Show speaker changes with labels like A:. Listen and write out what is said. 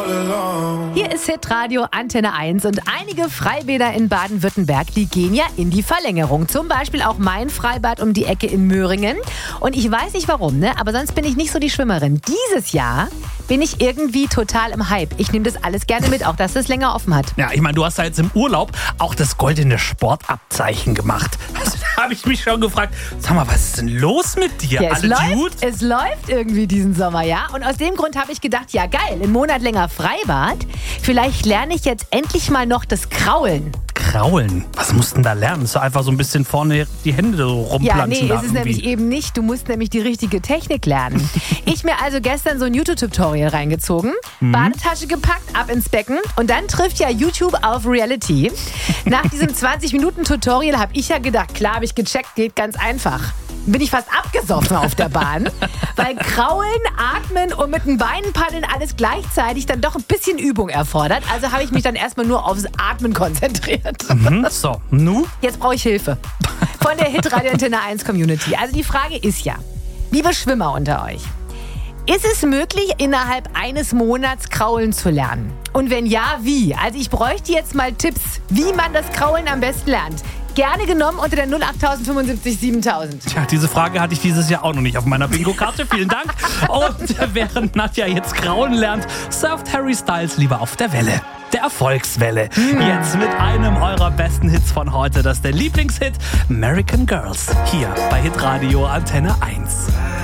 A: Hier ist Hitradio Antenne 1 und einige Freibäder in Baden-Württemberg, die gehen ja in die Verlängerung. Zum Beispiel auch mein Freibad um die Ecke in Möhringen. Und ich weiß nicht warum, aber sonst bin ich nicht so die Schwimmerin. Dieses Jahr bin ich irgendwie total im Hype. Ich nehme das alles gerne mit, auch dass es länger offen hat.
B: Ja, ich meine, du hast da jetzt im Urlaub auch das goldene Sportabzeichen gemacht. Also, da habe ich mich schon gefragt, sag mal, was ist denn los mit dir?
A: Ja,
B: Alles gut?
A: Es läuft irgendwie diesen Sommer, ja. Und aus dem Grund habe ich gedacht, ja geil, einen Monat länger Freibad. Vielleicht lerne ich jetzt endlich mal noch das Kraulen.
B: Kraulen? Was musst du denn da lernen? Ist doch einfach so ein bisschen vorne die Hände so rumplanschen.
A: Ja, nee, ist es nämlich eben nicht. Du musst nämlich die richtige Technik lernen. Ich mir also gestern so ein YouTube-Tutorial reingezogen, Badetasche gepackt, ab ins Becken und dann trifft ja YouTube auf Reality. Nach diesem 20-Minuten-Tutorial habe ich ja gedacht, klar, habe ich gecheckt, geht ganz einfach. Bin ich fast abgesoffen auf der Bahn, weil Kraulen, Atmen und mit den Beinen paddeln alles gleichzeitig dann doch ein bisschen Übung erfordert. Also habe ich mich dann erstmal nur aufs Atmen konzentriert.
B: So, nu?
A: Jetzt brauche ich Hilfe von der Hitradio Antenne 1 Community. Also die Frage ist ja, liebe Schwimmer unter euch, ist es möglich, innerhalb eines Monats Kraulen zu lernen? Und wenn ja, wie? Also ich bräuchte jetzt mal Tipps, wie man das Kraulen am besten lernt. Gerne genommen unter der 08075 7000.
B: Tja, diese Frage hatte ich dieses Jahr auch noch nicht auf meiner Bingo-Karte. Vielen Dank. Und während Nadja jetzt Kraulen lernt, surft Harry Styles lieber auf der Welle. Der Erfolgswelle. Jetzt mit einem eurer besten Hits von heute. Das ist der Lieblingshit American Girls. Hier bei Hitradio Antenne 1.